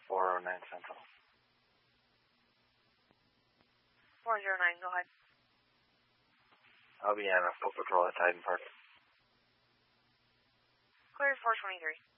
409 Central. 409, go ahead. I'll be on a foot patrol at Titan Park. Clear 423.